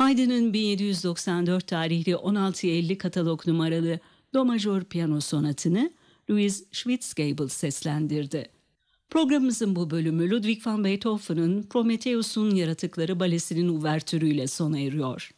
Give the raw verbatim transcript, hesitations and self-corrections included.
Haydn'ın bin yedi yüz doksan dört tarihli on altıya elli katalog numaralı Do majör piyano sonatını Louis Schwitzgebel seslendirdi. Programımızın bu bölümü Ludwig van Beethoven'ın Prometheus'un Yaratıkları balesinin uvertürüyle sona eriyor.